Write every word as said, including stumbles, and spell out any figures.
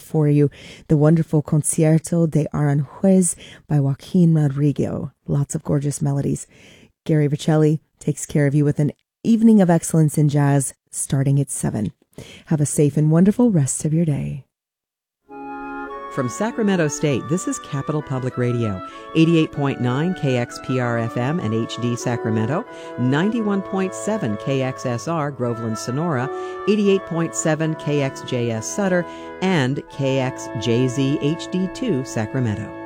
for you the wonderful Concierto de Aranjuez by Joaquin Rodrigo. Lots of gorgeous melodies. Gary Vicelli takes care of you with an evening of excellence in jazz starting at seven. Have a safe and wonderful rest of your day. From Sacramento State, this is Capital Public Radio, eighty-eight point nine K X P R F M and H D Sacramento, ninety-one point seven K X S R Groveland Sonora, eighty-eight point seven K X J S Sutter, and K X J Z H D two Sacramento.